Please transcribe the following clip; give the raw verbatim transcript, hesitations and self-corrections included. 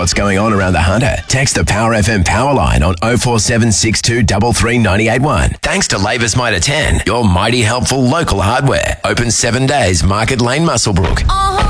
what's going on around the Hunter? Text the Power F M power line on oh four seven six two three three nine eight one. Thanks to Labour's Mitre ten, your mighty helpful local hardware. Open seven days, Market Lane, Muswellbrook. Uh-huh.